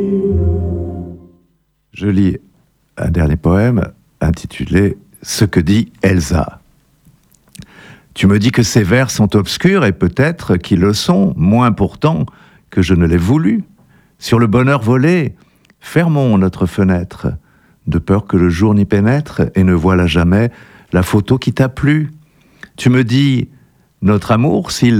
Je lis un dernier poème intitulé « Ce que dit Elsa ». Tu me dis que ces vers sont obscurs, et peut-être qu'ils le sont, moins pourtant que je ne l'ai voulu. Sur le bonheur volé, fermons notre fenêtre, de peur que le jour n'y pénètre, et ne voile à jamais la photo qui t'a plu. Tu me dis, notre amour, s'il